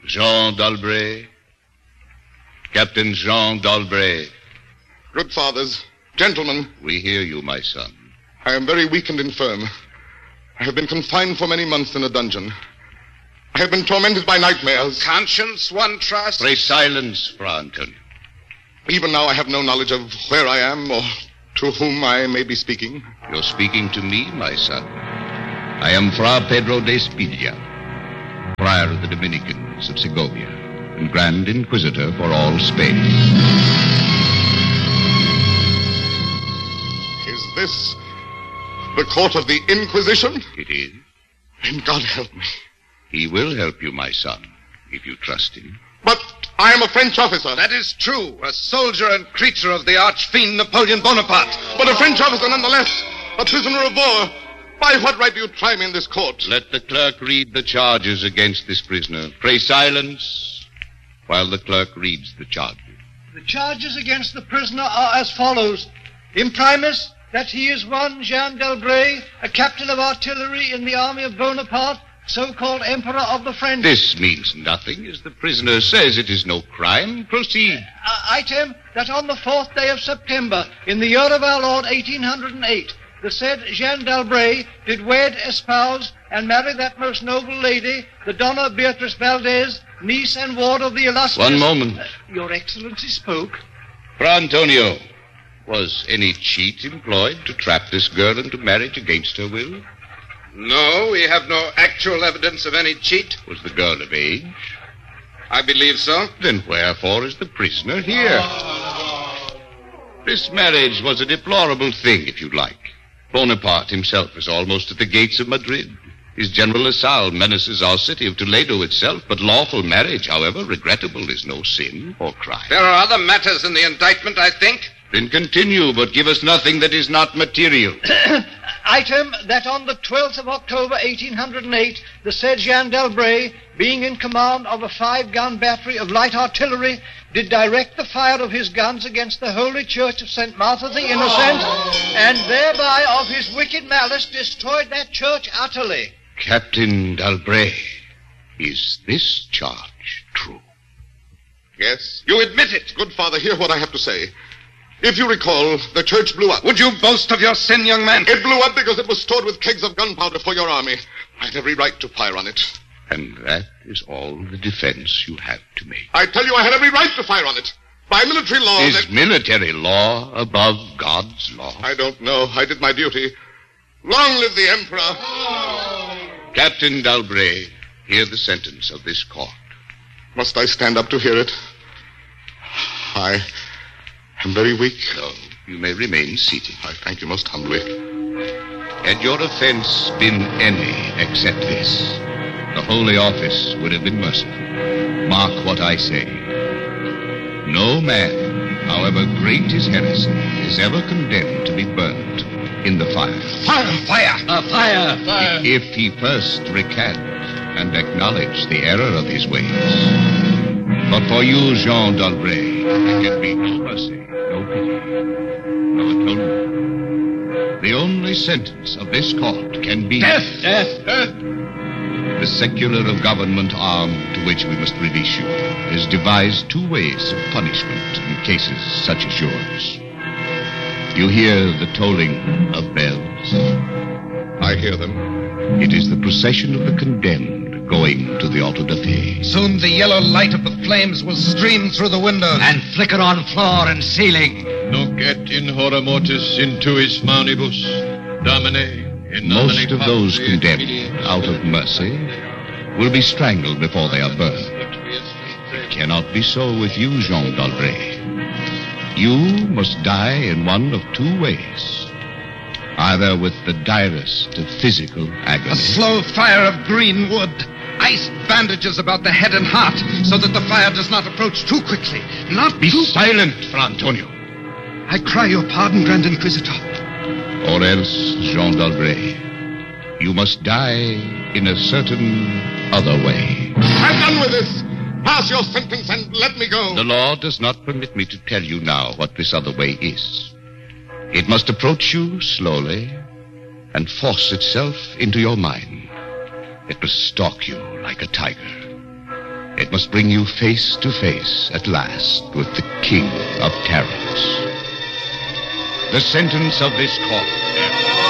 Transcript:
Jean d'Albret. Captain Jean d'Albret. Good fathers, gentlemen. We hear you, my son. I am very weak and infirm. I have been confined for many months in a dungeon. I have been tormented by nightmares. Conscience, one trusts. Pray silence, Fra Antonio. Even now I have no knowledge of where I am or to whom I may be speaking. You're speaking to me, my son. I am Fra Pedro de Espidia, Friar of the Dominicans of Segovia, and Grand Inquisitor for all Spain. Is this the court of the Inquisition? It is. Then God help me. He will help you, my son, if you trust him. But I am a French officer. That is true. A soldier and creature of the arch-fiend Napoleon Bonaparte. But a French officer nonetheless. A prisoner of war. By what right do you try me in this court? Let the clerk read the charges against this prisoner. Pray silence while the clerk reads the charges. The charges against the prisoner are as follows. Imprimis, that he is one Jean d'Albret, a captain of artillery in the army of Bonaparte, so-called Emperor of the French. This means nothing. As the prisoner says, it is no crime. Proceed. Item, that on the 4th day of September, in the year of our Lord 1808, the said Jean d'Albret did wed, espouse, and marry that most noble lady, the Donna Beatrice Valdez, niece and ward of the illustrious... One moment. Your Excellency spoke. Fra Antonio, was any cheat employed to trap this girl into marriage against her will? No, we have no actual evidence of any cheat. Was the girl of age? I believe so. Then wherefore is the prisoner here? This marriage was a deplorable thing, if you like. Bonaparte himself is almost at the gates of Madrid. His General Lasalle menaces our city of Toledo itself, but lawful marriage, however regrettable, is no sin or crime. There are other matters in the indictment, I think. Then continue, but give us nothing that is not material. Item, that on the 12th of October, 1808, the said Jean d'Albret, being in command of a 5-gun battery of light artillery, did direct the fire of his guns against the Holy Church of St. Martha the Innocent, and thereby of his wicked malice destroyed that church utterly. Captain d'Albret, is this charge true? Yes. You admit it. Good father, hear what I have to say. If you recall, the church blew up. Would you boast of your sin, young man? It blew up because it was stored with kegs of gunpowder for your army. I had every right to fire on it. And that is all the defense you have to make. I tell you, I had every right to fire on it. By military law... Is military law above God's law? I don't know. I did my duty. Long live the Emperor. Captain d'Albret, hear the sentence of this court. Must I stand up to hear it? I am very weak. No, you may remain seated. I thank you most humbly. Had your offense been any except this, the Holy Office would have been merciful. Mark what I say. No man, however great his heresy, is ever condemned to be burnt in the fire. Fire! Fire! Fire! Fire! If he first recant and acknowledge the error of his ways. But for you, Jean d'Albret, there can be no mercy, no pity, no atonement. The only sentence of this court can be... Death! Death! Death! The secular government arm to which we must release you has devised 2 ways of punishment in cases such as yours. You hear the tolling of bells? I hear them. It is the procession of the condemned going to the Auto da Fe. Soon the yellow light of the flames will stream through the windows. And flicker on floor and ceiling. Nunc et in hora mortis intuis manibus, Domine. Most of those condemned out of mercy will be strangled before they are burned. It cannot be so with you, Jean d'Albret. You must die in one of 2 ways. Either with the direst of physical agony. A slow fire of green wood. Ice bandages about the head and heart so that the fire does not approach too quickly. Not Be too... silent, Fra Antonio. I cry your pardon, Grand Inquisitor. Or else, Jean d'Albret, you must die in a certain other way. I'm done with this. Pass your sentence and let me go. The law does not permit me to tell you now what this other way is. It must approach you slowly and force itself into your mind. It must stalk you like a tiger. It must bring you face to face at last with the King of Terrors. The sentence of this court